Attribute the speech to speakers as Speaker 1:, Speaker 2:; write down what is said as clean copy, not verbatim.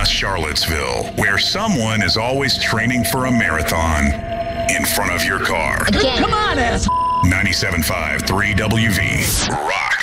Speaker 1: across Charlottesville, where someone is always training for a marathon in front of your car.
Speaker 2: Again.
Speaker 3: Come on, ass.
Speaker 1: 97.5 3WV rocks.